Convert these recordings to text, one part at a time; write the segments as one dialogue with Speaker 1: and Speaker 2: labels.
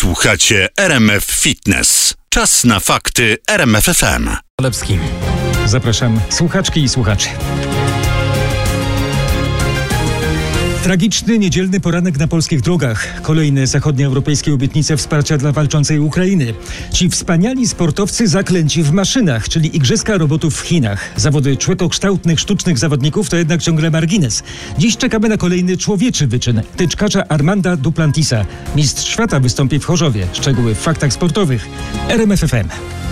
Speaker 1: Słuchacie RMF Fitness. Czas na fakty RMF FM.
Speaker 2: Lepski. Zapraszam słuchaczki i słuchaczy. Tragiczny, niedzielny poranek na polskich drogach. Kolejne zachodnioeuropejskie obietnice wsparcia dla walczącej Ukrainy. Ci wspaniali sportowcy zaklęci w maszynach, czyli igrzyska robotów w Chinach. Zawody człekokształtnych, sztucznych zawodników to jednak ciągle margines. Dziś czekamy na kolejny człowieczy wyczyn. Tyczkarza Armanda Duplantisa. Mistrz świata wystąpi w Chorzowie. Szczegóły w faktach sportowych. RMF FM.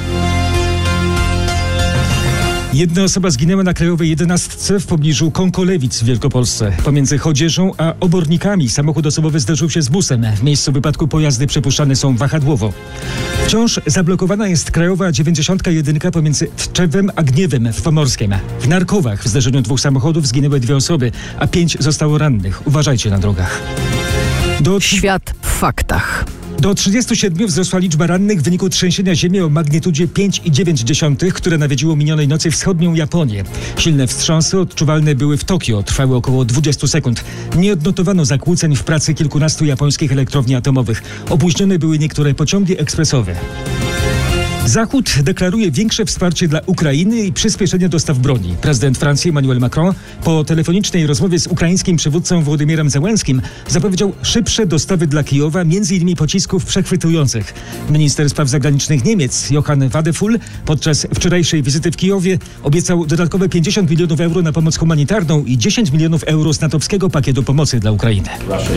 Speaker 2: Jedna osoba zginęła na Krajowej 11 w pobliżu Kąkolewic w Wielkopolsce. Pomiędzy Chodzieżą a Obornikami samochód osobowy zderzył się z busem. W miejscu wypadku pojazdy przepuszczane są wahadłowo. Wciąż zablokowana jest Krajowa 91 pomiędzy Tczewem a Gniewem w Pomorskiem. W Narkowach w zderzeniu dwóch samochodów zginęły 2 osoby, a 5 zostało rannych. Uważajcie na drogach.
Speaker 3: Świat w faktach.
Speaker 2: Do 37 wzrosła liczba rannych w wyniku trzęsienia ziemi o magnitudzie 5,9, które nawiedziło minionej nocy wschodnią Japonię. Silne wstrząsy odczuwalne były w Tokio, trwały około 20 sekund. Nie odnotowano zakłóceń w pracy kilkunastu japońskich elektrowni atomowych. Opóźnione były niektóre pociągi ekspresowe. Zachód deklaruje większe wsparcie dla Ukrainy i przyspieszenie dostaw broni. Prezydent Francji Emmanuel Macron po telefonicznej rozmowie z ukraińskim przywódcą Wołodymyrem Zełenskim zapowiedział szybsze dostawy dla Kijowa, m.in. pocisków przechwytujących. Minister spraw zagranicznych Niemiec Johann Wadephul podczas wczorajszej wizyty w Kijowie obiecał dodatkowe 50 milionów euro na pomoc humanitarną i 10 milionów euro z natowskiego pakietu pomocy dla Ukrainy.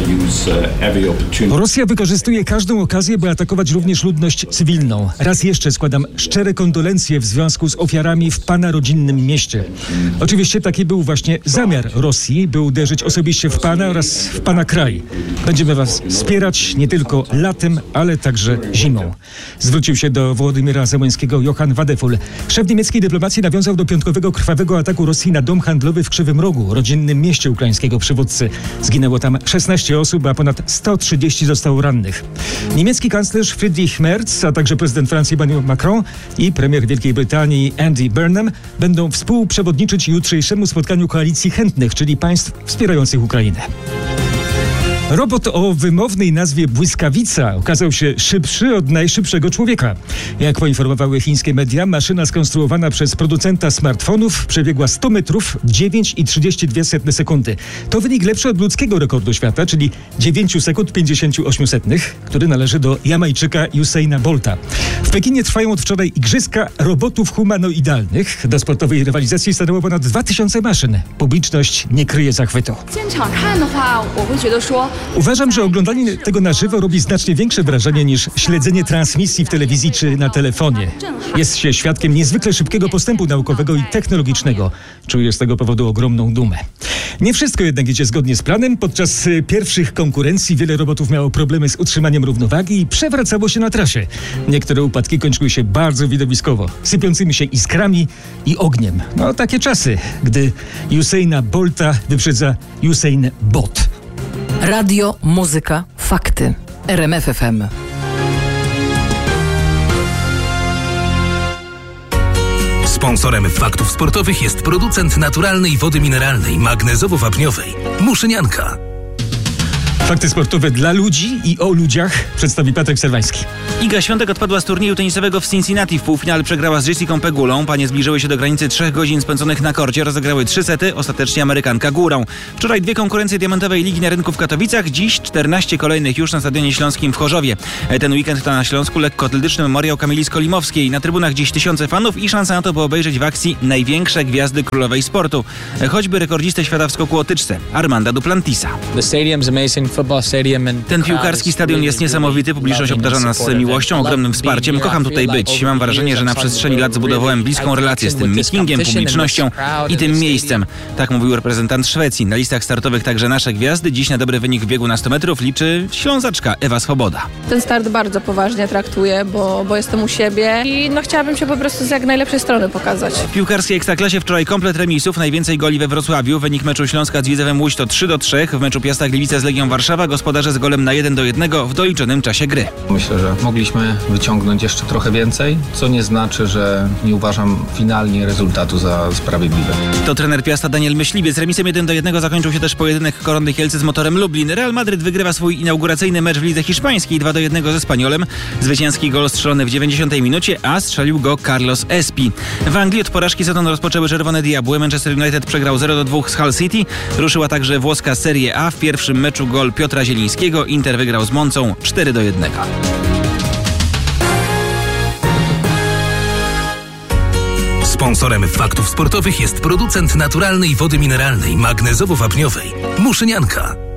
Speaker 2: Rosja wykorzystuje każdą okazję, by atakować również ludność cywilną. Raz jeszcze składam szczere kondolencje w związku z ofiarami w pana rodzinnym mieście. Oczywiście taki był właśnie zamiar Rosji, by uderzyć osobiście w pana oraz w pana kraj. Będziemy was wspierać nie tylko latem, ale także zimą. Zwrócił się do Wołodymyra Zełenskiego Johann Wadephul. Szef niemieckiej dyplomacji nawiązał do piątkowego krwawego ataku Rosji na dom handlowy w Krzywym Rogu, rodzinnym mieście ukraińskiego przywódcy. Zginęło tam 16 osób, a ponad 130 zostało rannych. Niemiecki kanclerz Friedrich Merz, a także prezydent Francji Emmanuel Macron i premier Wielkiej Brytanii Andy Burnham będą współprzewodniczyć jutrzejszemu spotkaniu koalicji chętnych, czyli państw wspierających Ukrainę. Robot o wymownej nazwie Błyskawica okazał się szybszy od najszybszego człowieka. Jak poinformowały chińskie media, maszyna skonstruowana przez producenta smartfonów przebiegła 100 metrów w 9,32 sekundy. To wynik lepszy od ludzkiego rekordu świata, czyli 9 sekund 58 setnych, który należy do Jamajczyka Usaina Bolta. W Pekinie trwają od wczoraj igrzyska robotów humanoidalnych. Do sportowej rywalizacji stanęło ponad 2000 maszyn. Publiczność nie kryje zachwytu. Uważam, że oglądanie tego na żywo robi znacznie większe wrażenie niż śledzenie transmisji w telewizji czy na telefonie. Jest się świadkiem niezwykle szybkiego postępu naukowego i technologicznego. Czuję z tego powodu ogromną dumę. Nie wszystko jednak idzie zgodnie z planem. Podczas pierwszych konkurencji wiele robotów miało problemy z utrzymaniem równowagi i przewracało się na trasie. Niektóre upadki kończyły się bardzo widowiskowo, sypiącymi się iskrami i ogniem. No takie czasy, gdy Usaina Bolta wyprzedza Usain Bot.
Speaker 3: Radio, muzyka, fakty. RMF FM.
Speaker 4: Sponsorem faktów sportowych jest producent naturalnej wody mineralnej, magnezowo-wapniowej Muszynianka.
Speaker 2: Fakty sportowe dla ludzi i o ludziach przedstawi Patryk Serwański.
Speaker 5: Iga Świątek odpadła z turnieju tenisowego w Cincinnati. W półfinale przegrała z Jessicą Pegulą. Panie zbliżyły się do granicy 3 godzin spędzonych na korcie. Rozegrały 3 sety, ostatecznie Amerykanka górą. Wczoraj 2 konkurencje diamentowej ligi na rynku w Katowicach. Dziś 14 kolejnych już na Stadionie Śląskim w Chorzowie. Ten weekend to na Śląsku lekkoatletyczny memoriał Kamili Skolimowskiej. Na trybunach dziś tysiące fanów i szansa na to, by obejrzeć w akcji największe gwiazdy królowej sportu. Choćby rekordzistę świata w skoku o tyczce, Armanda Duplantisa. Ten piłkarski stadion jest niesamowity, publiczność obdarza nas miłością, ogromnym wsparciem. Kocham tutaj być. Mam wrażenie, że na przestrzeni lat zbudowałem bliską relację z tym meetingiem, publicznością i tym miejscem. Tak mówił reprezentant Szwecji. Na listach startowych także nasze gwiazdy. Dziś na dobry wynik w biegu na 100 metrów liczy Ślązaczka Ewa Swoboda.
Speaker 6: Ten start bardzo poważnie traktuję, bo jestem u siebie i chciałabym się po prostu z jak najlepszej strony pokazać.
Speaker 5: W piłkarskiej ekstraklasie wczoraj komplet remisów, najwięcej goli we Wrocławiu. Wynik meczu Śląska z Widzewem Łódź to 3-3. W meczu Piasta Gliwice z Legią Warszawa Warszawa, gospodarze z golem na 1-1 w doliczonym czasie gry.
Speaker 7: Myślę, że mogliśmy wyciągnąć jeszcze trochę więcej, co nie znaczy, że nie uważam finalnie rezultatu za sprawiedliwy.
Speaker 5: To trener Piasta Daniel Myśliwiec. Remisem 1-1 zakończył się też pojedynek Korony Kielce z Motorem Lublin. Real Madryt wygrywa swój inauguracyjny mecz w lidze hiszpańskiej 2-1 ze Spaniolem. Zwycięski gol strzelony w 90 minucie, a strzelił go Carlos Espi. W Anglii od porażki sezon rozpoczęły Czerwone Diabły. Manchester United przegrał 0-2 z Hull City. Ruszyła także włoska Serie A. W pierwszym meczu gol Piotra Zielińskiego. Inter wygrał z Moncą 4-1.
Speaker 4: Sponsorem Faktów Sportowych jest producent naturalnej wody mineralnej magnezowo-wapniowej Muszynianka.